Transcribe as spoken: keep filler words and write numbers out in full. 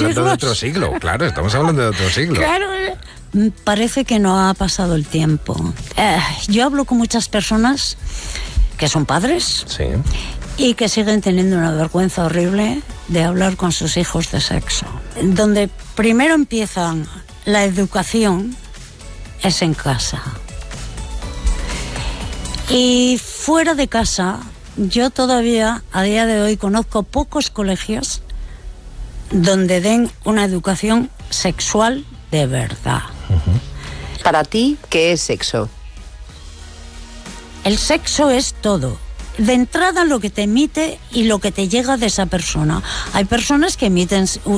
hablando de otro siglo, claro, estamos hablando de otro siglo. Claro, parece que no ha pasado el tiempo. Eh, yo hablo con muchas personas que son padres, sí, y que siguen teniendo una vergüenza horrible de hablar con sus hijos de sexo. Donde primero empiezan la educación es en casa. Y fuera de casa, yo todavía a día de hoy conozco pocos colegios donde den una educación sexual de verdad. Uh-huh. Para ti, ¿qué es sexo? El sexo es todo. De entrada, lo que te emite y lo que te llega de esa persona. Hay personas que emiten